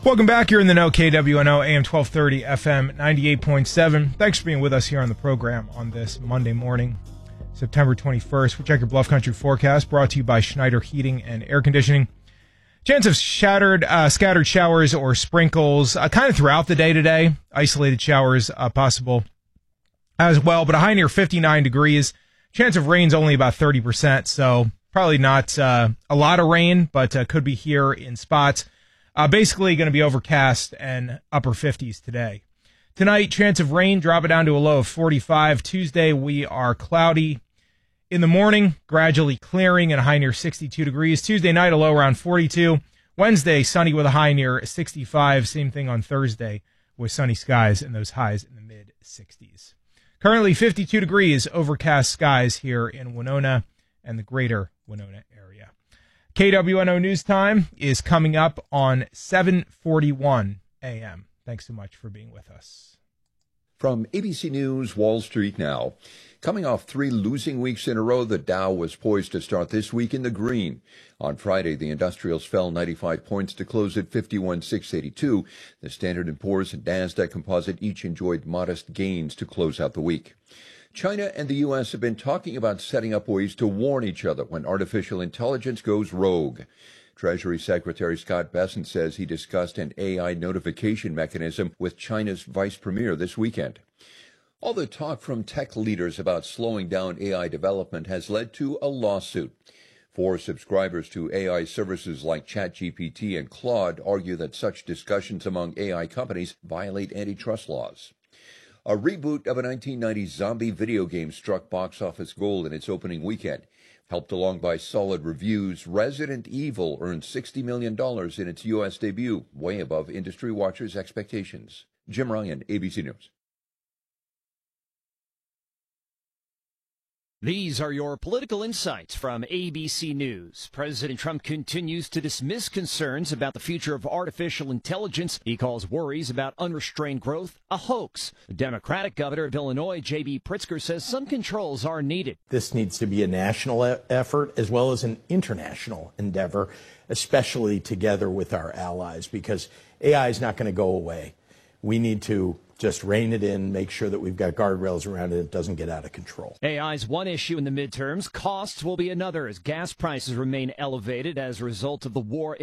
Welcome back. You're in the know, KWNO, AM 1230, FM 98.7. Thanks for being with us here on the program on this Monday morning, September 21st. We'll check your Bluff Country forecast, brought to you by Schneider Heating and Air Conditioning. Chance of scattered showers or sprinkles kind of throughout the day today. Isolated showers possible as well, but a high near 59 degrees. Chance of rain's only about 30%, so probably not a lot of rain, but could be here in spots. Basically going to be overcast and upper 50s today. Tonight, chance of rain, drop it down to a low of 45. Tuesday, we are cloudy in the morning, gradually clearing and a high near 62 degrees. Tuesday night, a low around 42. Wednesday, sunny with a high near 65. Same thing on Thursday with sunny skies and those highs in the mid-60s. Currently 52 degrees, overcast skies here in Winona and the greater Winona area. KWNO News Time is coming up on 7:41 a.m. Thanks so much for being with us. From ABC News, Wall Street now. Coming off 3 losing weeks in a row, the Dow was poised to start this week in the green. On Friday, the industrials fell 95 points to close at 51,682. The Standard & Poor's and NASDAQ Composite each enjoyed modest gains to close out the week. China and the U.S. have been talking about setting up ways to warn each other when artificial intelligence goes rogue. Treasury Secretary Scott Bessent says he discussed an AI notification mechanism with China's vice premier this weekend. All the talk from tech leaders about slowing down AI development has led to a lawsuit. 4 subscribers to AI services like ChatGPT and Claude argue that such discussions among AI companies violate antitrust laws. A reboot of a 1990s zombie video game struck box office gold in its opening weekend. Helped along by solid reviews, Resident Evil earned $60 million in its U.S. debut, way above industry watchers' expectations. Jim Ryan, ABC News. These are your political insights from ABC News. President Trump continues to dismiss concerns about the future of artificial intelligence. He calls worries about unrestrained growth a hoax. The Democratic governor of Illinois, J.B. Pritzker, says some controls are needed. This needs to be a national effort as well as an international endeavor, especially together with our allies, because AI is not going to go away. We need to just rein it in, make sure that we've got guardrails around it, it doesn't get out of control. AI is one issue in the midterms. Costs will be another as gas prices remain elevated as a result of the war